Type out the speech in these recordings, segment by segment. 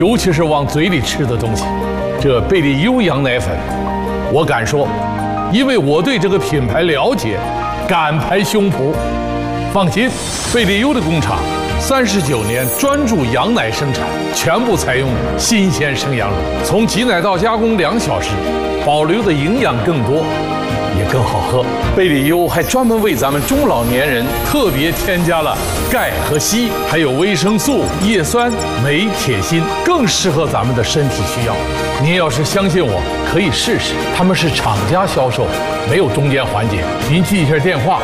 尤其是往嘴里吃的东西。这贝利优羊奶粉，我敢说，因为我对这个品牌了解，敢拍胸脯。放心，贝利优的工厂39年专注羊奶生产，全部采用新鲜生羊乳，从挤奶到加工2小时，保留的营养更多，也更好喝。贝利优还专门为咱们中老年人特别添加了钙和硒，还有维生素、叶酸、镁、铁、锌，更适合咱们的身体需要。您要是相信我，可以试试。他们是厂家销售，没有中间环节。您记一下电话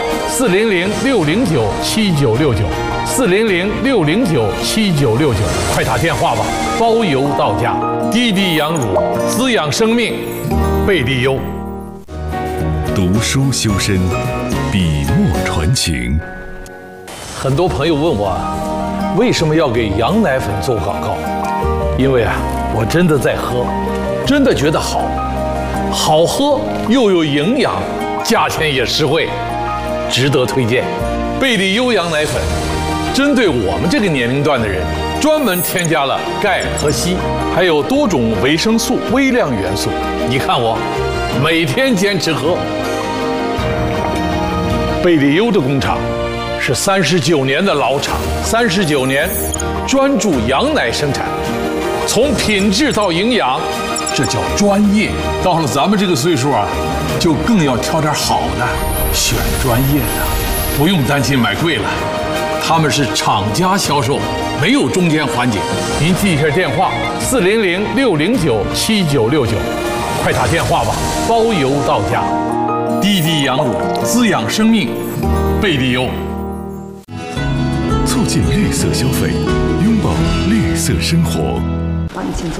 ：400-609-7969，400-609-7969，快打电话吧，包邮到家。滴滴羊乳，滋养生命，贝利优。 读书修身，笔墨传情。 很多朋友问我，为什么要给羊奶粉做广告？因为我真的在喝，真的觉得好喝又有营养，价钱也实惠，值得推荐。贝利优羊奶粉针对我们这个年龄段的人，专门添加了钙和硒，还有多种维生素、微量元素。你看我每天坚持喝。贝利优的工厂是39年的老厂，39年专注羊奶生产，从品质到营养，这叫专业。到了咱们这个岁数就更要挑点好的，选专业的，不用担心买贵了。他们是厂家销售，没有中间环节。您记一下电话：400-609-7969，快打电话吧，包邮到家。滴滴羊乳，滋养生命，贝利优。 促进绿色消费，拥抱绿色生活。 好，你请坐。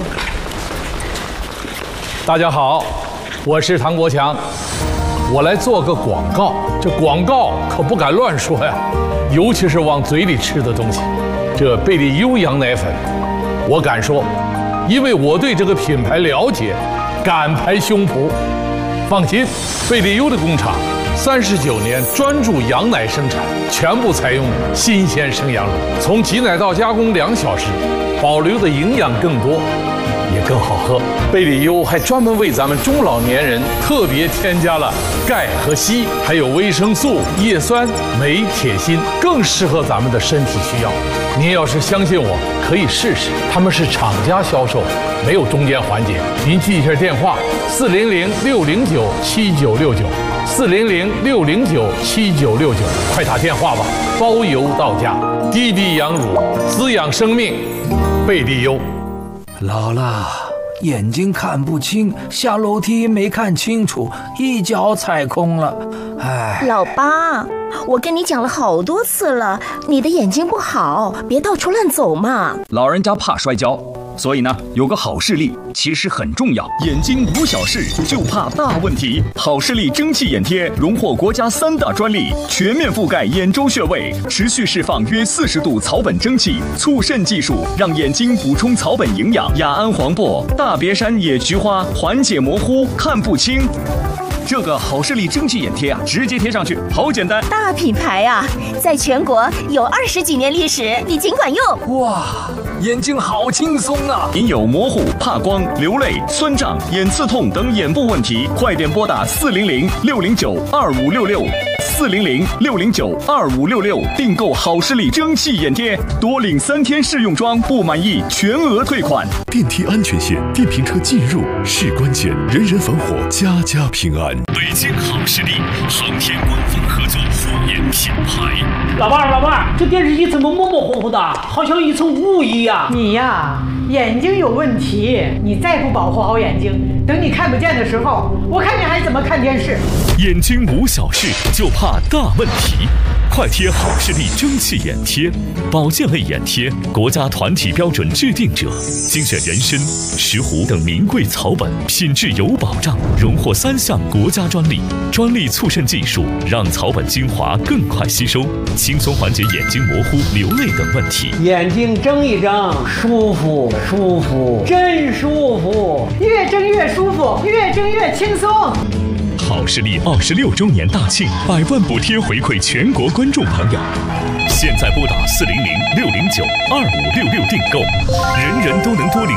大家好，我是唐国强，我来做个广告。这广告可不敢乱说呀，尤其是往嘴里吃的东西。这贝利优羊奶粉，我敢说，因为我对这个品牌了解，敢拍胸脯。放心，贝利优的工厂39年专注羊奶生产，全部采用新鲜生羊乳，从挤奶到加工2小时，保留的营养更多，也更好喝。贝利优还专门为咱们中老年人特别添加了钙和硒，还有维生素、叶酸、镁、铁、锌，更适合咱们的身体需要。您要是相信我，可以试试。他们是厂家销售，没有中间环节。您记一下电话：400-609-7969，400-609-7969，快打电话吧，包邮到家。滴滴羊乳，滋养生命，贝利优。 老了，眼睛看不清，下楼梯没看清楚，一脚踩空了。哎， 老八，我跟你讲了好多次了，你的眼睛不好，别到处乱走嘛。 老人家怕摔跤，所以呢，有个好视力其实很重要。眼睛无小事，就怕大问题。好视力蒸汽眼贴荣获国家3大专利，全面覆盖眼周穴位，持续释放约40度草本蒸汽，促渗技术让眼睛补充草本营养。雅安黄柏、大别山野菊花缓解模糊、看不清。这个好视力蒸汽眼贴直接贴上去，好简单。 大品牌在全国有20几年历史，你尽管用。 哇，眼睛好轻松啊！ 您有模糊、怕光、流泪、酸胀、眼刺痛等眼部问题，快点拨打400-609-2566，400-609-2566，订购好视力蒸汽眼贴，多领3天试用装，不满意全额退款。 电梯安全线，电瓶车进入是关键，人人防火，家家平安。 北京好视力，航天官方合作护眼品牌。 老伴，这电视机怎么模模糊糊的，好像一层雾一样。 你呀，眼睛有问题，你再不保护好眼睛，等你看不见的时候，我看你还怎么看电视。 眼睛无小事，就怕大问题。快贴好视力蒸汽眼贴，保健类眼贴，国家团体标准制定者，精选人参、石斛等名贵草本，品质有保障，荣获3项国家专利。专利促渗技术让草本精华更快吸收，轻松缓解眼睛模糊、流泪等问题。 眼睛睁一睁，舒服，真舒服， 越睁越舒服，越睁越轻松。 好视力26周年大庆，100万补贴回馈全国观众朋友。现在拨打400-609-2566订购，人人都能多领